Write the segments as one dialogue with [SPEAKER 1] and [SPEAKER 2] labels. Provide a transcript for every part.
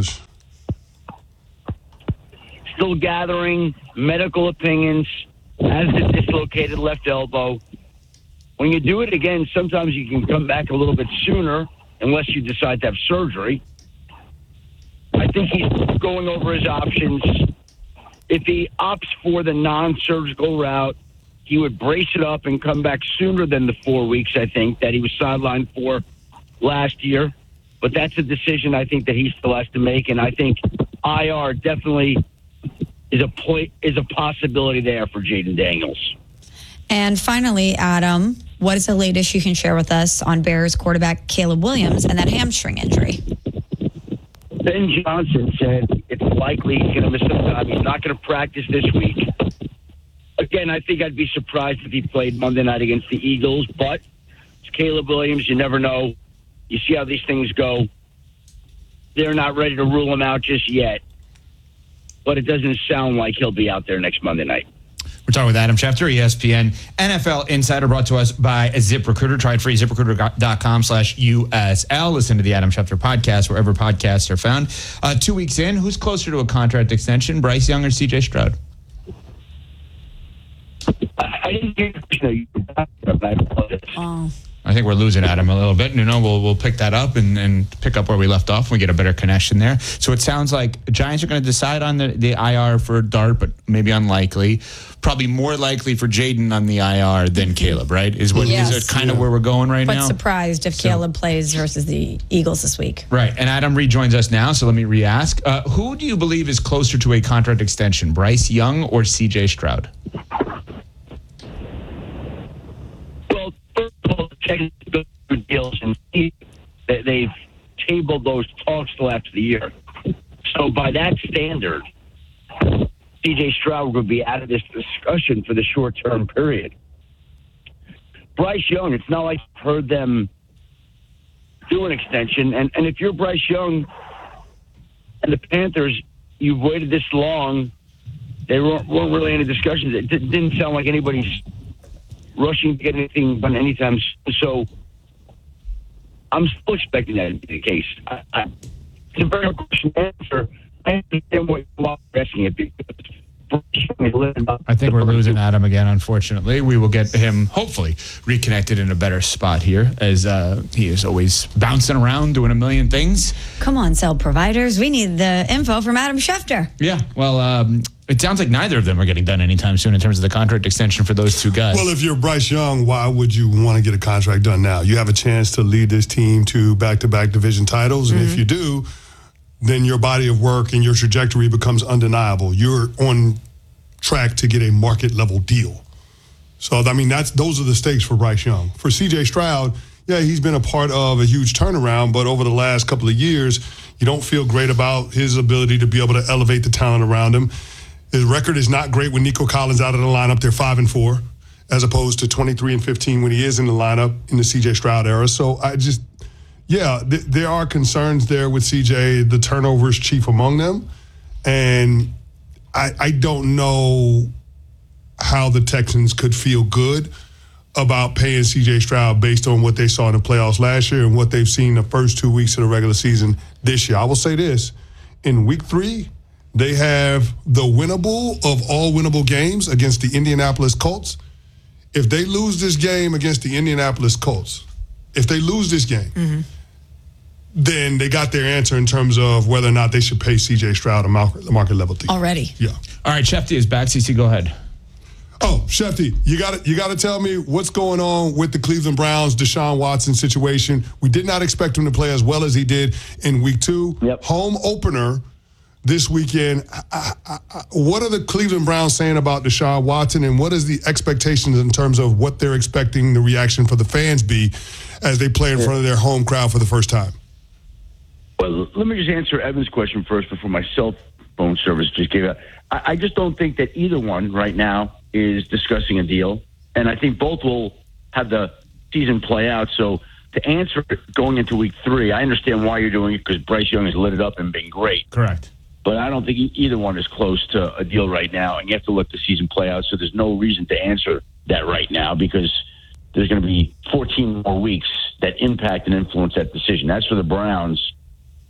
[SPEAKER 1] is.
[SPEAKER 2] Still gathering medical opinions as the dislocated left elbow. When you do it again, sometimes you can come back a little bit sooner unless you decide to have surgery. I think he's going over his options. If he opts for the non-surgical route, he would brace it up and come back sooner than the 4 weeks, I think, that he was sidelined for last year. But that's a decision I think that he still has to make, and I think IR definitely is a possibility there for Jaden Daniels.
[SPEAKER 3] And finally, Adam, what is the latest you can share with us on Bears quarterback Caleb Williams and that hamstring injury?
[SPEAKER 2] Ben Johnson said it's likely he's going to miss some time. He's not going to practice this week. Again, I think I'd be surprised if he played Monday night against the Eagles, but it's Caleb Williams. You never know. You see how these things go. They're not ready to rule him out just yet, but it doesn't sound like he'll be out there next Monday night.
[SPEAKER 4] We're talking with Adam Schefter, ESPN NFL Insider, brought to us by ZipRecruiter. Try it free, ZipRecruiter.com/USL. Listen to the Adam Schefter podcast wherever podcasts are found. 2 weeks in, who's closer to a contract extension, Bryce Young or C.J. Stroud?
[SPEAKER 2] I didn't hear you.
[SPEAKER 4] I think we're losing Adam a little bit. We'll pick that up and pick up where we left off. We get a better connection there. So it sounds like the Giants are going to decide on the IR for Dart, but maybe unlikely. Probably more likely for Jaden on the IR than Caleb, right? Is it kind of where we're going now?
[SPEAKER 3] But surprised if Caleb plays versus the Eagles this week.
[SPEAKER 4] Right. And Adam rejoins us now, so let me re-ask. Who do you believe is closer to a contract extension, Bryce Young or C.J. Stroud?
[SPEAKER 2] Well, first of all, technical deals, and they've tabled those talks till after the year. So by that standard, C.J. Stroud would be out of this discussion for the short-term period. Bryce Young, it's not like I've heard them do an extension. And if you're Bryce Young and the Panthers, you've waited this long, there weren't really any discussions. It didn't sound like anybody's rushing to get anything done anytime soon. So I'm still expecting that to be the case. It's a very hard question to answer. I understand what you're asking it because
[SPEAKER 4] I think we're losing Adam again, unfortunately. We will get him, hopefully, reconnected in a better spot here, as he is always bouncing around doing a million things.
[SPEAKER 3] Come on, cell providers. We need the info from Adam Schefter.
[SPEAKER 4] Yeah, well, it sounds like neither of them are getting done anytime soon in terms of the contract extension for those two guys.
[SPEAKER 1] Well, if you're Bryce Young, why would you want to get a contract done now? You have a chance to lead this team to back-to-back division titles, and if you do, then your body of work and your trajectory becomes undeniable. You're on track to get a market-level deal. So, I mean, those are the stakes for Bryce Young. For C.J. Stroud, yeah, he's been a part of a huge turnaround, but over the last couple of years, you don't feel great about his ability to be able to elevate the talent around him. His record is not great when Nico Collins out of the lineup. They're 5-4, as opposed to 23-15 when he is in the lineup in the C.J. Stroud era. So there are concerns there with C.J. The turnover is chief among them, and I don't know how the Texans could feel good about paying C.J. Stroud based on what they saw in the playoffs last year and what they've seen the first 2 weeks of the regular season this year. I will say this. In week 3, they have the winnable of all winnable games against the Indianapolis Colts. If they lose this game against the Indianapolis Colts, then they got their answer in terms of whether or not they should pay C.J. Stroud a market level deal.
[SPEAKER 3] Already.
[SPEAKER 1] Yeah.
[SPEAKER 4] All right, Shefty is back. CC, go ahead.
[SPEAKER 1] Oh, Shefty, you got to tell me what's going on with the Cleveland Browns Deshaun Watson situation. We did not expect him to play as well as he did in week 2.
[SPEAKER 2] Yep.
[SPEAKER 1] Home opener this weekend. What are the Cleveland Browns saying about Deshaun Watson, and what is the expectations in terms of what they're expecting the reaction for the fans be as they play in front of their home crowd for the first time?
[SPEAKER 2] Well, let me just answer Evan's question first before my cell phone service just gave out. I just don't think that either one right now is discussing a deal, and I think both will have the season play out. So to answer it going into week 3, I understand why you're doing it because Bryce Young has lit it up and been great.
[SPEAKER 4] Correct.
[SPEAKER 2] But I don't think either one is close to a deal right now, and you have to let the season play out. So there's no reason to answer that right now because there's going to be 14 more weeks that impact and influence that decision. As for the Browns,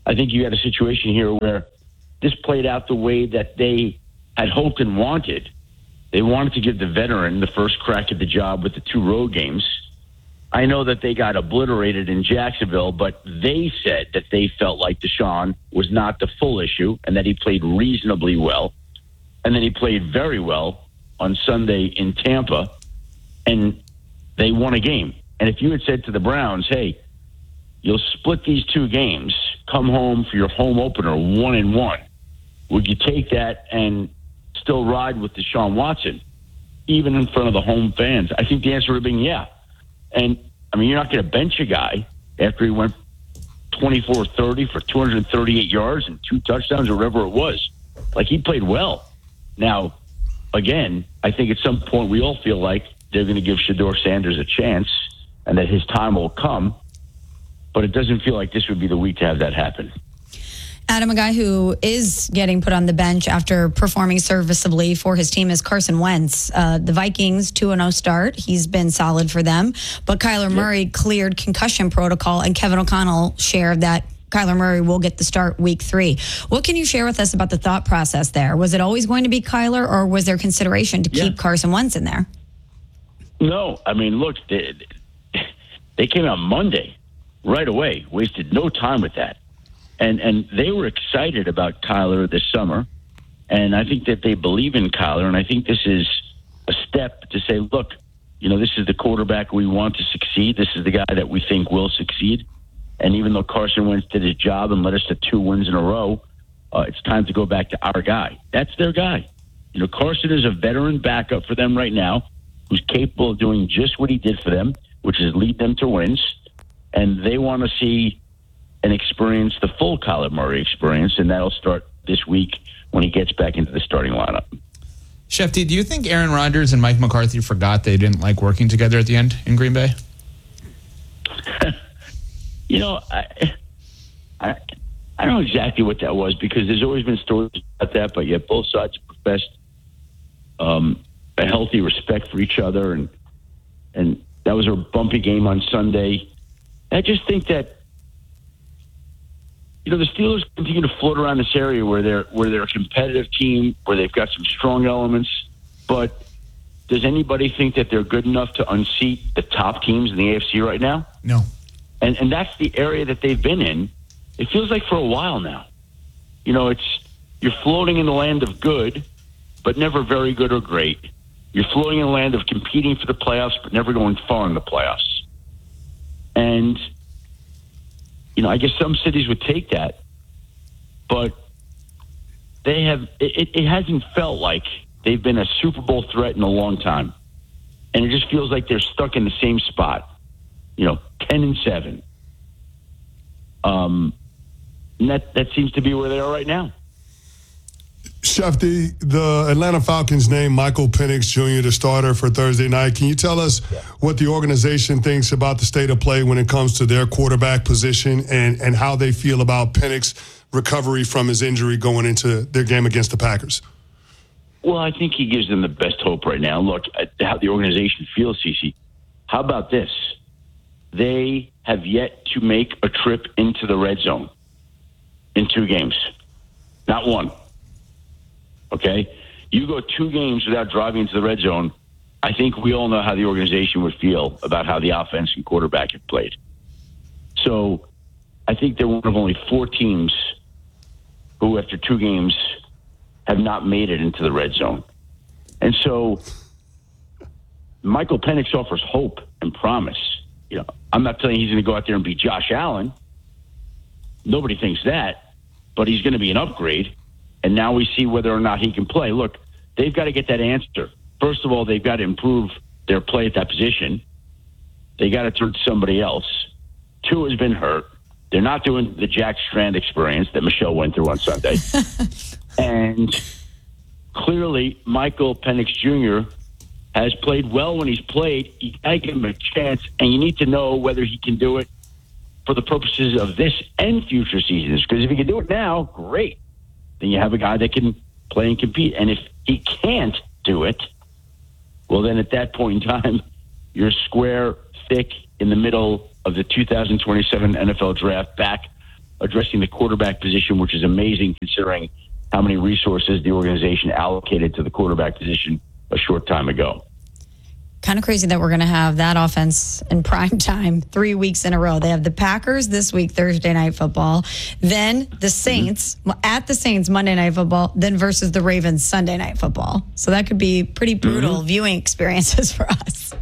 [SPEAKER 2] I think you had a situation here where this played out the way that they had hoped and wanted. They wanted to give the veteran the first crack at the job with the 2 road games. I know that they got obliterated in Jacksonville, but they said that they felt like Deshaun was not the full issue and that he played reasonably well. And then he played very well on Sunday in Tampa, and they won a game. And if you had said to the Browns, hey, you'll split these 2 games, come home for your home opener 1-1, would you take that and still ride with Deshaun Watson, even in front of the home fans? I think the answer would have been yeah. And, I mean, you're not going to bench a guy after he went 24-30 for 238 yards and 2 touchdowns or whatever it was. Like, he played well. Now, again, I think at some point we all feel like they're going to give Shedeur Sanders a chance and that his time will come. But it doesn't feel like this would be the week to have that happen.
[SPEAKER 3] Adam, a guy who is getting put on the bench after performing serviceably for his team is Carson Wentz. The Vikings 2-0 start. He's been solid for them. But Kyler Murray cleared concussion protocol, and Kevin O'Connell shared that Kyler Murray will get the start week 3. What can you share with us about the thought process there? Was it always going to be Kyler, or was there consideration to keep Carson Wentz in there?
[SPEAKER 2] No. I mean, look, they came out Monday right away, wasted no time with that. And they were excited about Kyler this summer. And I think that they believe in Kyler. And I think this is a step to say, look, this is the quarterback we want to succeed. This is the guy that we think will succeed. And even though Carson Wentz did his job and led us to 2 wins in a row, it's time to go back to our guy. That's their guy. Carson is a veteran backup for them right now who's capable of doing just what he did for them, which is lead them to wins. And they want to see and experience the full Kyler Murray experience, and that'll start this week when he gets back into the starting lineup.
[SPEAKER 4] Shefty, do you think Aaron Rodgers and Mike McCarthy forgot they didn't like working together at the end in Green Bay?
[SPEAKER 2] I don't know exactly what that was, because there's always been stories about that, but yet both sides professed a healthy respect for each other, and that was a bumpy game on Sunday. I just think that the Steelers continue to float around this area where they're a competitive team, where they've got some strong elements. But does anybody think that they're good enough to unseat the top teams in the AFC right now?
[SPEAKER 4] No.
[SPEAKER 2] And that's the area that they've been in. It feels like for a while now. You're floating in the land of good, but never very good or great. You're floating in the land of competing for the playoffs, but never going far in the playoffs. And I guess some cities would take that, but they have. It hasn't felt like they've been a Super Bowl threat in a long time, and it just feels like they're stuck in the same spot. 10-7. And that seems to be where they are right now.
[SPEAKER 1] Shefty, the Atlanta Falcons named Michael Penix Jr. the starter for Thursday night. Can you tell us what the organization thinks about the state of play when it comes to their quarterback position and how they feel about Penix's recovery from his injury going into their game against the Packers?
[SPEAKER 2] Well, I think he gives them the best hope right now. Look at how the organization feels, CeCe. How about this? They have yet to make a trip into the red zone in 2 games. Not one. Okay? You go 2 games without driving into the red zone, I think we all know how the organization would feel about how the offense and quarterback have played. So I think they're one of only 4 teams who, after 2 games, have not made it into the red zone. And so Michael Penix offers hope and promise. I'm not telling you he's going to go out there and be Josh Allen. Nobody thinks that, but he's going to be an upgrade. And now we see whether or not he can play. Look, they've got to get that answer. First of all, they've got to improve their play at that position. They got to turn to somebody else. Tua has been hurt. They're not doing the Jack Strand experience that Michelle went through on Sunday. And clearly, Michael Penix Jr. has played well when he's played. You got to give him a chance, and you need to know whether he can do it for the purposes of this and future seasons. Because if he can do it now, great. Then you have a guy that can play and compete. And if he can't do it, well, then at that point in time, you're square thick in the middle of the 2027 NFL draft back addressing the quarterback position, which is amazing considering how many resources the organization allocated to the quarterback position a short time ago.
[SPEAKER 3] Kind of crazy that we're going to have that offense in prime time 3 weeks in a row. They have the Packers this week, Thursday Night Football. Then the Saints, at the Saints, Monday Night Football. Then versus the Ravens, Sunday Night Football. So that could be pretty brutal viewing experiences for us.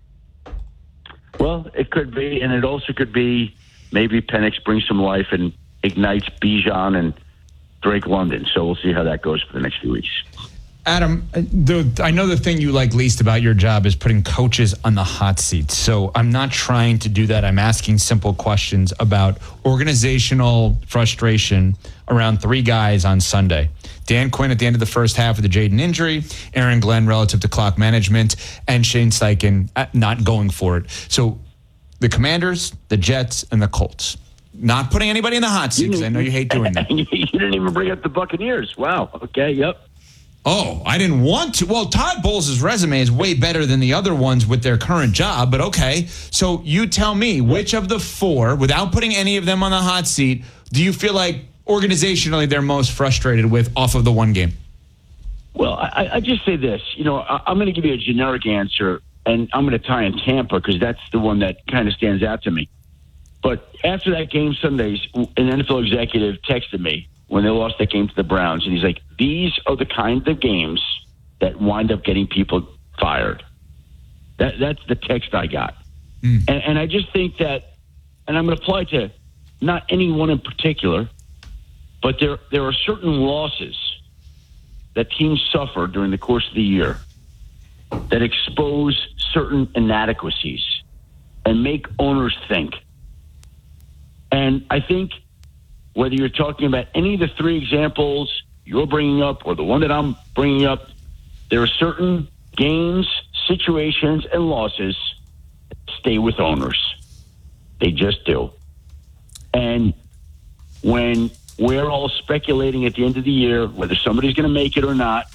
[SPEAKER 2] Well, it could be. And it also could be maybe Penix brings some life and ignites Bijan and Drake London. So we'll see how that goes for the next few weeks.
[SPEAKER 4] Adam, I know the thing you like least about your job is putting coaches on the hot seat. So I'm not trying to do that. I'm asking simple questions about organizational frustration around 3 guys on Sunday. Dan Quinn at the end of the first half with the Jaden injury, Aaron Glenn relative to clock management, and Shane Steichen not going for it. So the Commanders, the Jets, and the Colts. Not putting anybody in the hot seat because I know you hate doing that.
[SPEAKER 2] You didn't even bring up the Buccaneers. Wow. Okay, yep.
[SPEAKER 4] Oh, I didn't want to. Well, Todd Bowles' resume is way better than the other ones with their current job, but okay. So you tell me, which of the 4, without putting any of them on the hot seat, do you feel like organizationally they're most frustrated with off of the one game?
[SPEAKER 2] Well, I just say this. I'm going to give you a generic answer, and I'm going to tie in Tampa because that's the one that kind of stands out to me. But after that game Sundays, an NFL executive texted me when they lost that game to the Browns, and he's like, these are the kinds of games that wind up getting people fired. That's the text I got. And I just think that, and I'm going to apply to not anyone in particular, but there are certain losses that teams suffer during the course of the year that expose certain inadequacies and make owners think. And I think whether you're talking about any of the 3 examples you're bringing up or the one that I'm bringing up, there are certain games, situations, and losses that stay with owners. They just do. And when we're all speculating at the end of the year whether somebody's going to make it or not,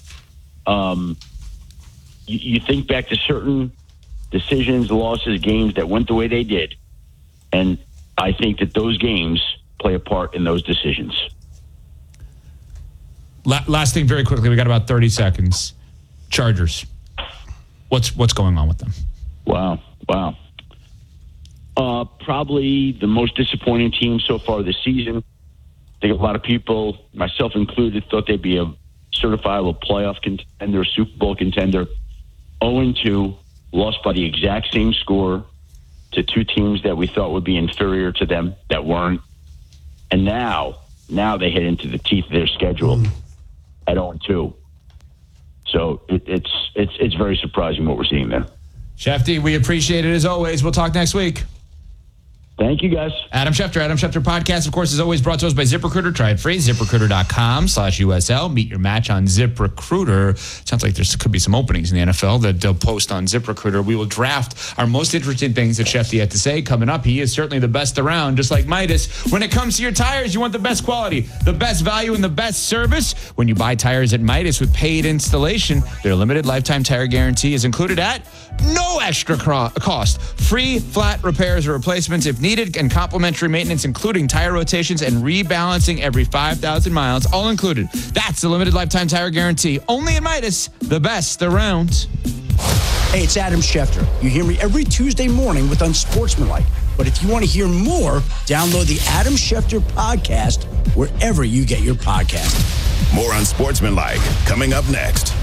[SPEAKER 2] you think back to certain decisions, losses, games that went the way they did. And I think that those games play a part in those decisions.
[SPEAKER 4] Last thing very quickly, we got about 30 seconds. Chargers. What's going on with them?
[SPEAKER 2] Wow. Probably the most disappointing team so far this season. I think a lot of people, myself included, thought they'd be a certifiable playoff contender, Super Bowl contender. 0-2, lost by the exact same score to 2 teams that we thought would be inferior to them that weren't. And now they head into the teeth of their schedule at 0-2. So it's very surprising what we're seeing there.
[SPEAKER 4] Shefty, we appreciate it as always. We'll talk next week.
[SPEAKER 2] Thank you, guys.
[SPEAKER 4] Adam Schefter Podcast, of course, is always brought to us by ZipRecruiter. Try it free. ZipRecruiter.com/USL. Meet your match on ZipRecruiter. Sounds like there could be some openings in the NFL that they'll post on ZipRecruiter. We will draft our most interesting things that Shefty had to say. Coming up, he is certainly the best around, just like Midas. When it comes to your tires, you want the best quality, the best value, and the best service. When you buy tires at Midas with paid installation, their limited lifetime tire guarantee is included at no extra cost. Free flat repairs or replacements if needed, and complimentary maintenance, including tire rotations and rebalancing every 5,000 miles, all included. That's the limited lifetime tire guarantee. Only in Midas, the best around.
[SPEAKER 5] Hey, it's Adam Schefter. You hear me every Tuesday morning with Unsportsmanlike. But if you want to hear more, download the Adam Schefter podcast wherever you get your podcast.
[SPEAKER 6] More Unsportsmanlike coming up next.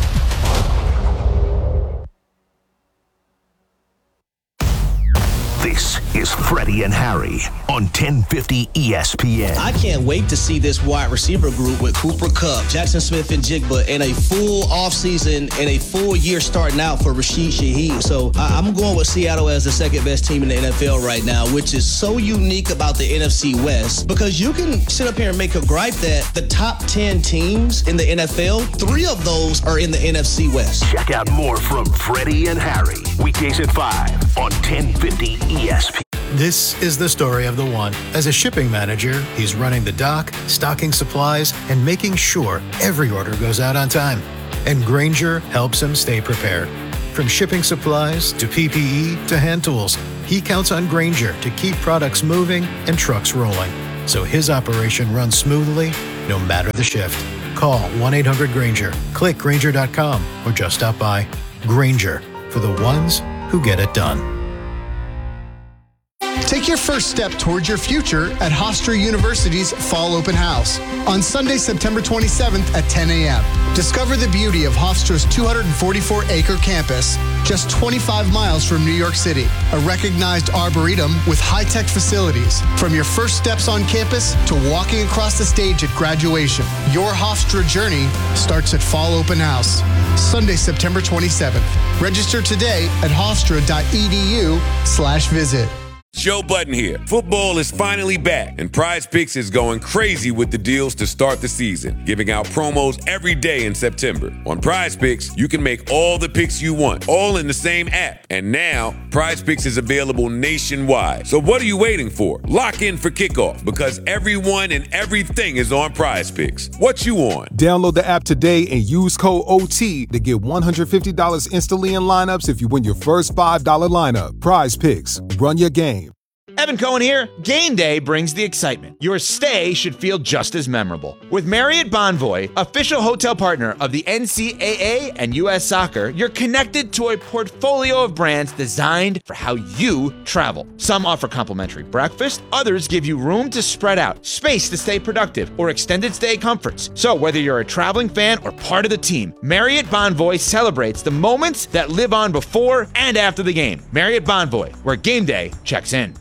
[SPEAKER 6] This is Freddie and Harry on 1050 ESPN.
[SPEAKER 7] I can't wait to see this wide receiver group with Cooper Kupp, Jackson Smith, and Jigba in a full offseason and a full year starting out for Rashid Shaheed. So I'm going with Seattle as the second best team in the NFL right now, which is so unique about the NFC West, because you can sit up here and make a gripe that the top 10 teams in the NFL, 3 of those are in the NFC West.
[SPEAKER 6] Check out more from Freddie and Harry, weekdays at 5 on 1050 ESPN.
[SPEAKER 8] This is the story of the one. As a shipping manager, he's running the dock, stocking supplies, and making sure every order goes out on time. And Grainger helps him stay prepared. From shipping supplies to PPE to hand tools, he counts on Grainger to keep products moving and trucks rolling. so his operation runs smoothly no matter the shift. Call 1-800-GRANGER, click Grainger.com, or just stop by. Grainger, for the ones who get it done.
[SPEAKER 9] Take your first step towards your future at Hofstra University's Fall Open House on Sunday, September 27th at 10 a.m. Discover the beauty of Hofstra's 244-acre campus, just 25 miles from New York City, a recognized arboretum with high-tech facilities. From your first steps on campus to walking across the stage at graduation, your Hofstra journey starts at Fall Open House, Sunday, September 27th. Register today at hofstra.edu/visit.
[SPEAKER 10] Joe Budden here. Football is finally back, and Prize Picks is going crazy with the deals to start the season, giving out promos every day in September. On Prize Picks, you can make all the picks you want, all in the same app. And now, Prize Picks is available nationwide. So what are you waiting for? Lock in for kickoff, because everyone and everything is on Prize Picks. What you on?
[SPEAKER 11] Download the app today and use code OT to get $150 instantly in lineups if you win your first $5 lineup. Prize Picks. Run your game.
[SPEAKER 4] Evan Cohen here. Game day brings the excitement. Your stay should feel just as memorable. With Marriott Bonvoy, official hotel partner of the NCAA and U.S. Soccer, you're connected to a portfolio of brands designed for how you travel. Some offer complimentary breakfast, others give you room to spread out, space to stay productive, or extended stay comforts. So whether you're a traveling fan or part of the team, Marriott Bonvoy celebrates the moments that live on before and after the game. Marriott Bonvoy, where game day checks in.